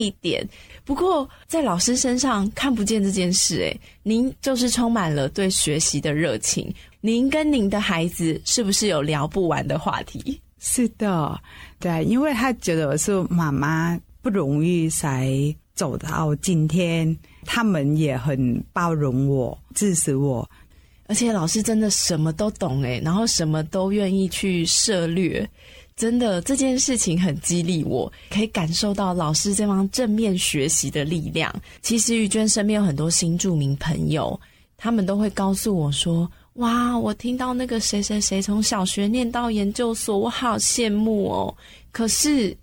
一点。不过在老师身上看不见这件事，您就是充满了对学习的热情。您跟您的孩子是不是有聊不完的话题？ 是的，对，因为他觉得是妈妈不容易才走到今天，他们也很包容我，支持我。 而且老师真的什么都懂然后什么都愿意去涉略，真的这件事情很激励我，可以感受到老师这方正面学习的力量。其实玉娟身边有很多新住民朋友，他们都会告诉我说，哇，我听到那个谁谁谁从小学念到研究所，我好羡慕哦。可是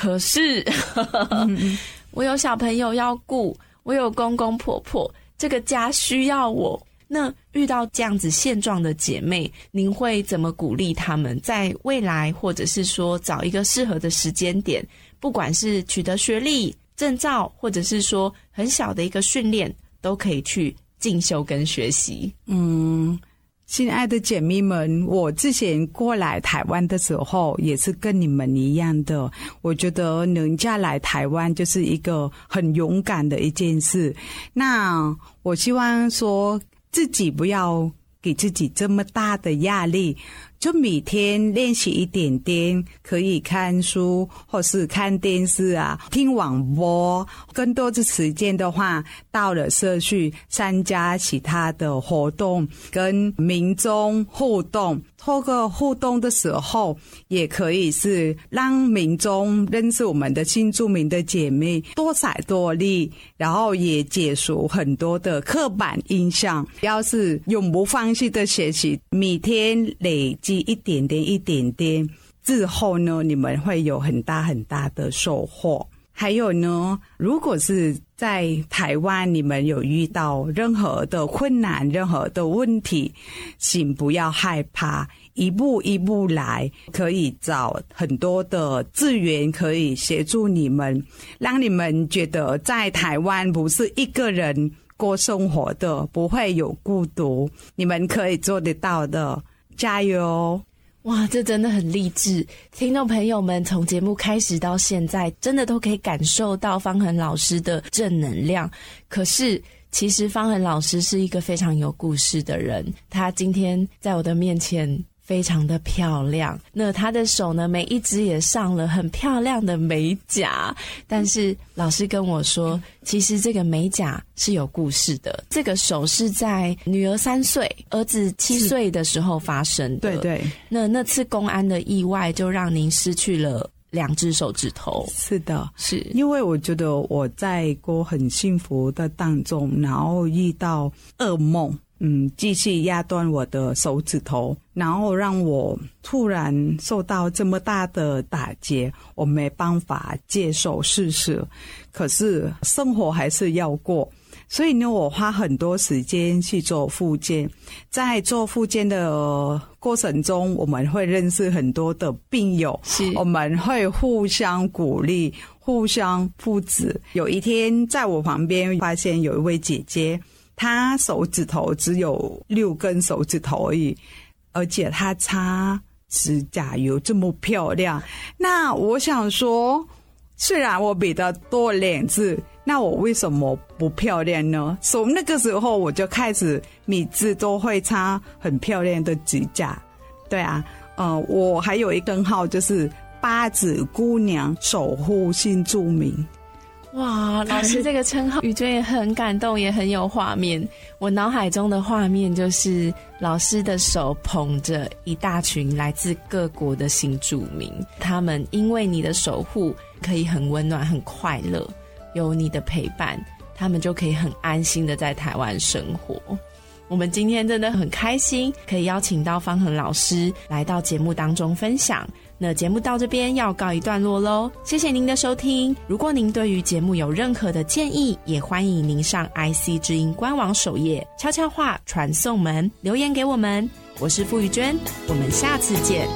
我有小朋友要顾，我有公公婆婆，这个家需要我。那遇到这样子现状的姐妹，您会怎么鼓励她们在未来，或者是说找一个适合的时间点，不管是取得学历证照，或者是说很小的一个训练，都可以去进修跟学习？ 亲爱的姐妹们，我之前过来台湾的时候也是跟你们一样的，我觉得人家来台湾就是一个很勇敢的一件事。那我希望说自己不要给自己这么大的压力，就每天练习一点点，可以看书或是看电视啊，听广播。更多的时间的话，到了社区参加其他的活动，跟民众互动。透过互动的时候，也可以是让民众认识我们的新住民的姐妹，多才多艺，然后也解除很多的刻板印象。要是永不放弃的学习，每天累积一点点之后呢，你们会有很大很大的收获。还有呢，如果是在台湾你们有遇到任何的困难，任何的问题，请不要害怕，一步一步来，可以找很多的资源可以协助你们，让你们觉得在台湾不是一个人过生活的，不会有孤独，你们可以做得到的，加油！ 哇，这真的很励志。听众朋友们从节目开始到现在，真的都可以感受到方恒老师的正能量。可是其实方恒老师是一个非常有故事的人，他今天在我的面前非常的漂亮，那他的手呢，每一只也上了很漂亮的美甲。但是老师跟我说，其实这个美甲是有故事的，这个手是在女儿3岁儿子7岁的时候发生的。 对， 那次公安的意外就让您失去了2只手指头。 是的， 是因为我觉得我在过很幸福的当中，然后遇到噩梦，继续压断我的手指头，然后让我突然受到这么大的打击，我没办法接受事实，可是生活还是要过。所以呢，我花很多时间去做复健。在做复健的过程中，我们会认识很多的病友，我们会互相鼓励，互相扶持。有一天在我旁边发现有一位姐姐，她手指头只有6根手指头而已，而且她擦指甲油这么漂亮。那我想说，虽然我比她多2次，那我为什么不漂亮呢？从那个时候我就开始每次都会擦很漂亮的指甲。对啊，我还有一个号就是8指姑娘守护新住民。 哇，老师这个称号，宇娟也很感动，也很有画面。我脑海中的画面就是老师的手捧着一大群来自各国的新住民，他们因为你的守护可以很温暖很快乐，有你的陪伴，他们就可以很安心的在台湾生活。我们今天真的很开心可以邀请到方恒老师来到节目当中分享。那节目到这边要告一段落咯，谢谢您的收听。如果您对于节目有任何的建议，也欢迎您上 IC 之音官网首页悄悄话传送门留言给我们。我是傅宇娟，我们下次见。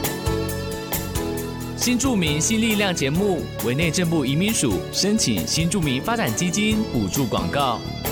新住民新力量节目为内政部移民署申请新住民发展基金补助广告。